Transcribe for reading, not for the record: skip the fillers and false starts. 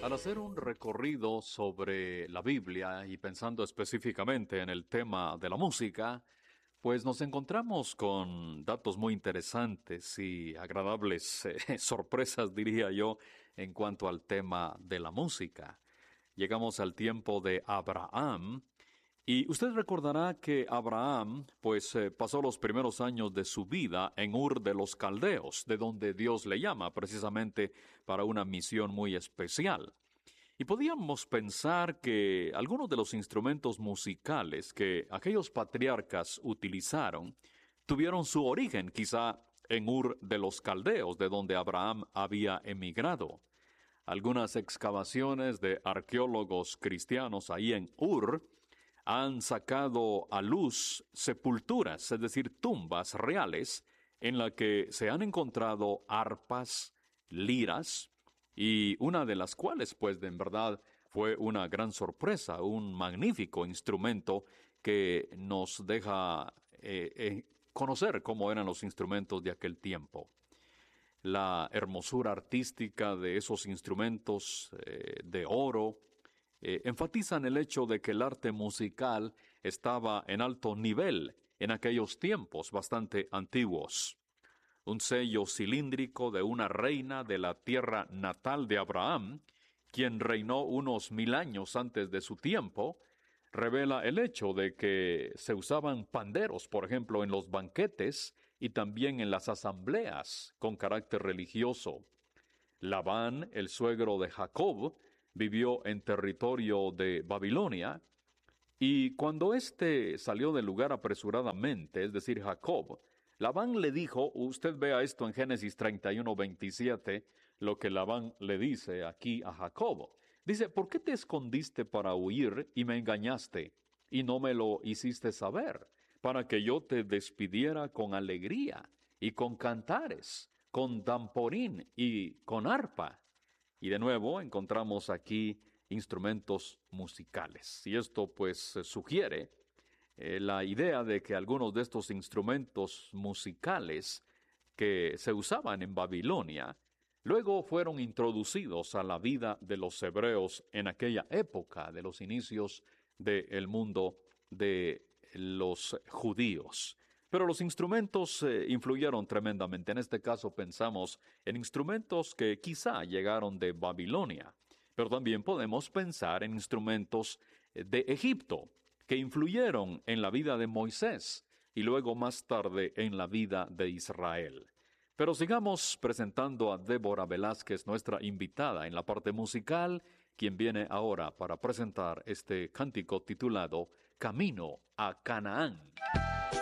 Al hacer un recorrido sobre la Biblia y pensando específicamente en el tema de la música, pues nos encontramos con datos muy interesantes y agradables sorpresas, diría yo, en cuanto al tema de la música. Llegamos al tiempo de Abraham. Y usted recordará que Abraham, pues, pasó los primeros años de su vida en Ur de los Caldeos, de donde Dios le llama precisamente para una misión muy especial. Y podíamos pensar que algunos de los instrumentos musicales que aquellos patriarcas utilizaron tuvieron su origen quizá en Ur de los Caldeos, de donde Abraham había emigrado. Algunas excavaciones de arqueólogos cristianos ahí en Ur han sacado a luz sepulturas, es decir, tumbas reales, en las que se han encontrado arpas, liras, y una de las cuales, pues, en verdad, fue una gran sorpresa, un magnífico instrumento que nos deja conocer cómo eran los instrumentos de aquel tiempo. La hermosura artística de esos instrumentos de oro, enfatizan el hecho de que el arte musical estaba en alto nivel en aquellos tiempos bastante antiguos. Un sello cilíndrico de una reina de la tierra natal de Abraham, quien reinó unos 1000 años antes de su tiempo, revela el hecho de que se usaban panderos, por ejemplo, en los banquetes y también en las asambleas con carácter religioso. Labán, el suegro de Jacob, vivió en territorio de Babilonia, y cuando éste salió del lugar apresuradamente, es decir, Jacob, Labán le dijo, usted vea esto en Génesis 31:27, lo que Labán le dice aquí a Jacob. Dice, ¿por qué te escondiste para huir y me engañaste, y no me lo hiciste saber, para que yo te despidiera con alegría, y con cantares, con tamborín y con arpa? Y de nuevo encontramos aquí instrumentos musicales. Y esto pues sugiere la idea de que algunos de estos instrumentos musicales que se usaban en Babilonia luego fueron introducidos a la vida de los hebreos en aquella época de los inicios del mundo de los judíos. Pero los instrumentos influyeron tremendamente. En este caso pensamos en instrumentos que quizá llegaron de Babilonia, pero también podemos pensar en instrumentos de Egipto, que influyeron en la vida de Moisés y luego más tarde en la vida de Israel. Pero sigamos presentando a Débora Velázquez, nuestra invitada en la parte musical, quien viene ahora para presentar este cántico titulado Camino a Canaán.